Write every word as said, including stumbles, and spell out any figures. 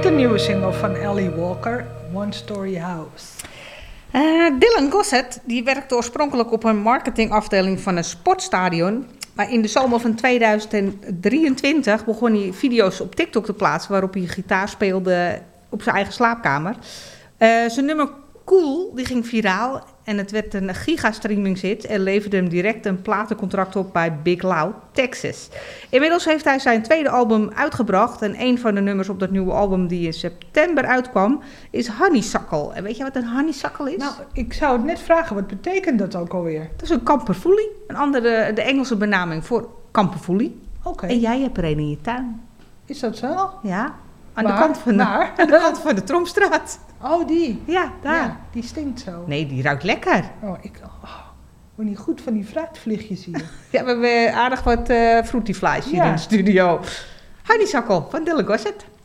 de nieuwe single van Ellie Walker, One Story House. Uh, Dylan Gossett die werkte oorspronkelijk op een marketingafdeling van een sportstadion. Maar in de zomer van tweeduizend drieëntwintig begon hij video's op TikTok te plaatsen waarop hij gitaar speelde op zijn eigen slaapkamer. Uh, zijn nummer Cool die ging viraal en het werd een gigastreamingshit en leverde hem direct een platencontract op bij Big Loud, Texas. Inmiddels heeft hij zijn tweede album uitgebracht en een van de nummers op dat nieuwe album die in september uitkwam is Honeysuckle. En weet je wat een honeysuckle is? Nou, ik zou het net vragen, wat betekent dat ook alweer? Dat is een kamperfoelie, een andere, de Engelse benaming voor kamperfoelie. Oké. Okay. En jij hebt er een in je tuin. Is dat zo? Ja, aan, Waar? de, kant van de, Waar? aan de kant van de Tromstraat. Oh, die? Ja, daar. Ja, die stinkt zo. Nee, die ruikt lekker. Oh, ik oh, word niet goed van die fruitvliegjes hier. Ja, we hebben aardig wat uh, fruity flies hier Ja. in de studio. Honeysuckle van Dylan Gossett.